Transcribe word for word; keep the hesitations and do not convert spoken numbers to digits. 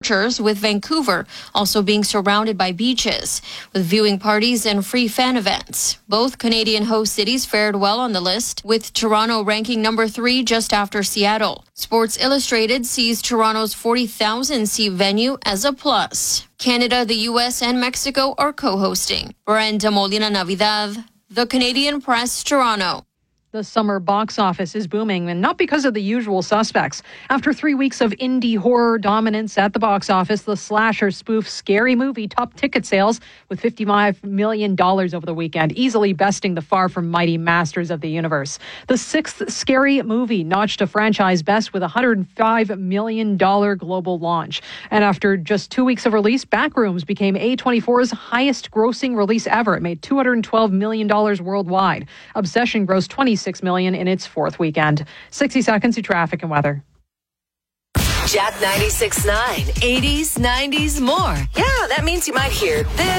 temperatures, with Vancouver also being surrounded by beaches, with viewing parties and free fan events. Both Canadian host cities fared well on the list, with Toronto ranking number three just after Seattle. Sports Illustrated sees Toronto's forty thousand seat venue as a plus. Canada, the U S, and Mexico are co-hosting. Brenda Molina Navidad, The Canadian Press, Toronto. The summer box office is booming, and not because of the usual suspects. After three weeks of indie horror dominance at the box office, the slasher spoof Scary Movie topped ticket sales with fifty-five million dollars over the weekend, easily besting the far from mighty Masters of the Universe. The sixth Scary Movie notched a franchise best with a one hundred five million dollars global launch. And after just two weeks of release, Backrooms became A twenty-four's highest grossing release ever. It made two hundred twelve million dollars worldwide. Obsession grossed twenty-six million dollars in its fourth weekend. sixty seconds to traffic and weather. Jack ninety-six point nine, eighties, nineties, more. Yeah, that means you might hear this.